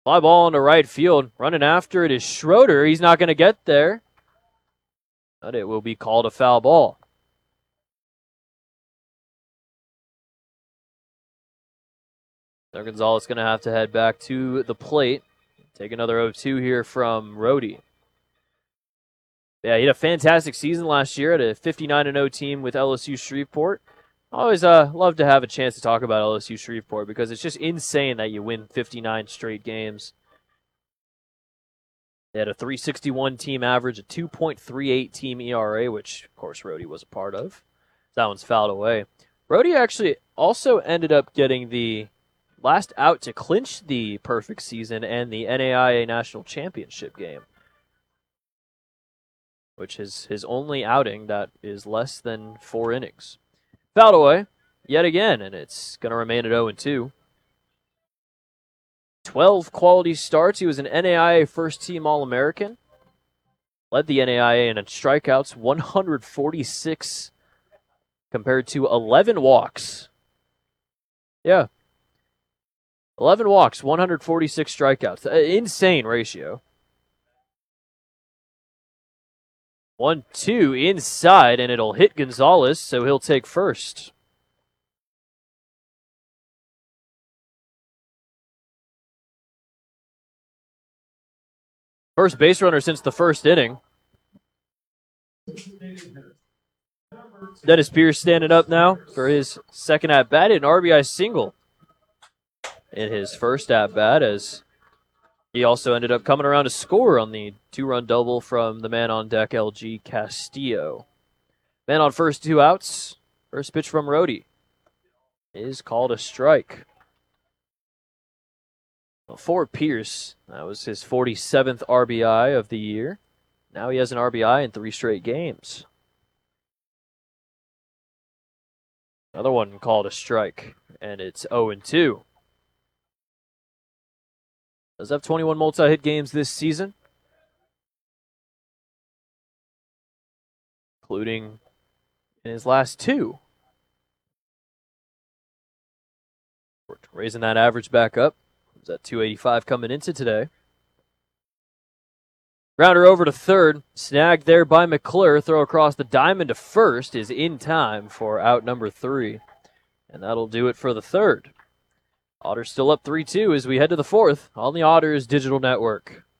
Fly ball into right field. Running after it is Schroeder. He's not going to get there. But it will be called a foul ball. So Gonzalez going to have to head back to the plate. Take another 0-2 here from Rhodey. Yeah, he had a fantastic season last year at a 59-0 team with LSU Shreveport. I always love to have a chance to talk about LSU Shreveport because it's just insane that you win 59 straight games. They had a 361 team average, a 2.38 team ERA, which, of course, Rhodey was a part of. That one's fouled away. Rhodey actually also ended up getting the last out to clinch the perfect season and the NAIA National Championship game, which is his only outing that is less than 4 innings. Fouled away yet again, and it's going to remain at 0-2. 12 quality starts. He was an NAIA first-team All-American. Led the NAIA in strikeouts, 146 compared to 11 walks. Yeah. 11 walks, 146 strikeouts. Insane ratio. 1-2 inside, and it'll hit Gonzalez, so he'll take first. First base runner since the first inning. Dennis Pierce standing up now for his second at-bat, an RBI single in his first at-bat, as he also ended up coming around to score on the 2-run double from the man on deck, LG Castillo. Man on first, 2 outs. First pitch from Rhodey is called a strike. Well, for Pierce, that was his 47th RBI of the year. Now he has an RBI in 3 straight games. Another one called a strike, and it's 0-2. Does have 21 multi-hit games this season, including in his last 2. We're raising that average back up. It was at 285 coming into today. Grounder over to third. Snagged there by McClure. Throw across the diamond to first is in time for out number 3. And that'll do it for the third. Otters still up 3-2 as we head to the fourth on the Otters Digital Network.